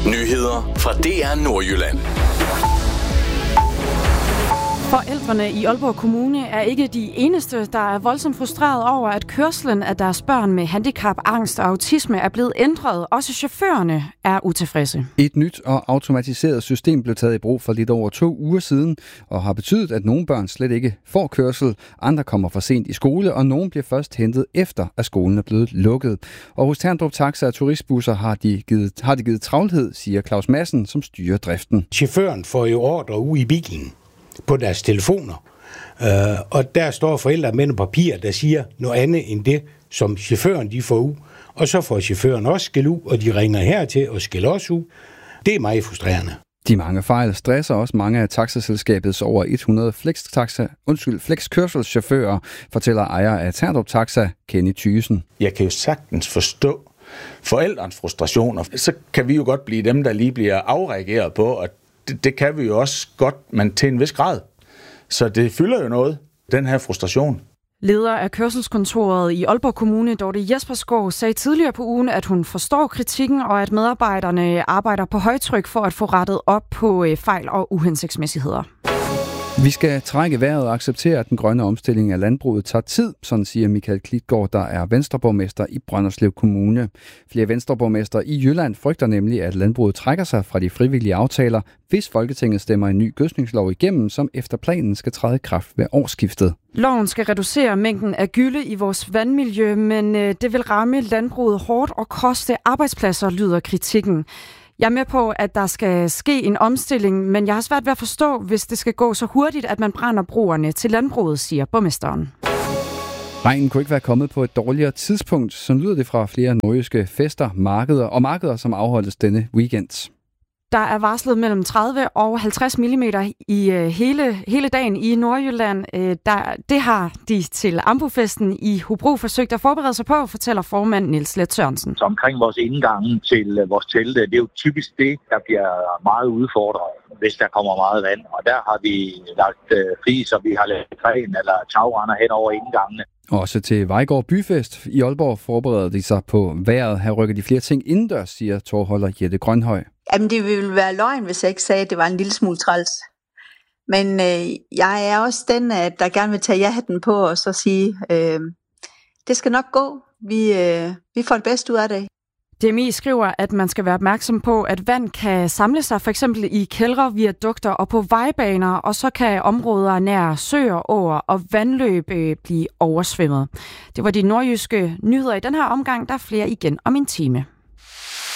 Nyheder fra DR Nordjylland. Forældrene i Aalborg Kommune er ikke de eneste, der er voldsomt frustreret over, at kørslen af deres børn med handicap, angst og autisme er blevet ændret. Også chaufførerne er utilfredse. Et nyt og automatiseret system blev taget i brug for lidt over 2 uger siden, og har betydet, at nogle børn slet ikke får kørsel, andre kommer for sent i skole, og nogle bliver først hentet efter, at skolen er blevet lukket. Og hos Terndrup Taxa og turistbusser har de givet travlhed, siger Claus Madsen, som styrer driften. Chaufføren får jo ordre ude i bilen på deres telefoner, og der står forældre med nogle papirer, der siger noget andet end det, som chaufføren de får ud, og så får chaufføren også skæld ud, og de ringer hertil og skælder også ud. Det er meget frustrerende. De mange fejl stresser også mange af taxaselskabets over 100 flexkørselschauffører, fortæller ejer af Terndrup Taxa, Kenny Thyssen. Jeg kan jo sagtens forstå forældrens frustrationer. Så kan vi jo godt blive dem, der lige bliver afreageret på, og det kan vi jo også godt, men til en vis grad. Så det fylder jo noget, den her frustration. Leder af kørselskontoret i Aalborg Kommune, Dorte Jespersgaard, sagde tidligere på ugen, at hun forstår kritikken, og at medarbejderne arbejder på højtryk for at få rettet op på fejl og uhensigtsmæssigheder. Vi skal trække vejret og acceptere, at den grønne omstilling af landbruget tager tid, sådan siger Michael Klitgaard, der er venstreborgmester i Brønderslev Kommune. Flere venstreborgmester i Jylland frygter nemlig, at landbruget trækker sig fra de frivillige aftaler, hvis Folketinget stemmer en ny gødskningslov igennem, som efter planen skal træde i kraft ved årsskiftet. Loven skal reducere mængden af gylde i vores vandmiljø, men det vil ramme landbruget hårdt og koste arbejdspladser, lyder kritikken. Jeg er med på, at der skal ske en omstilling, men jeg har svært ved at forstå, hvis det skal gå så hurtigt, at man brænder broerne til landbruget, siger borgmesteren. Regnen kunne ikke være kommet på et dårligere tidspunkt, som lyder det fra flere nordjyske fester, markeder, som afholdes denne weekend. Der er varslet mellem 30 og 50 mm i hele dagen i Nordjylland. Det har de til Ambo-festen i Hobro forsøgt at forberede sig på, fortæller formand Niels Leth Sørensen. Så omkring vores indgange til vores telte, det er jo typisk det, der bliver meget udfordret, hvis der kommer meget vand. Og der har vi lagt flis, og vi har lavet træen eller tagrender hen over indgangene. Også til Vejgaard Byfest i Aalborg forbereder de sig på vejret. Her rykker de flere ting indendørs, siger tovholder Jette Grønhøj. Jamen, det ville være løgn, hvis jeg ikke sagde, at det var en lille smule træls. Men jeg er også den, der gerne vil tage ja-hatten på og så sige, det skal nok gå. Vi får det bedste ud af det. DMI skriver, at man skal være opmærksom på, at vand kan samle sig for eksempel i kældre, viadukter og på vejbaner, og så kan områder nær søer, åer og vandløb blive oversvømmet. Det var de nordjyske nyheder i den her omgang. Der er flere igen om en time.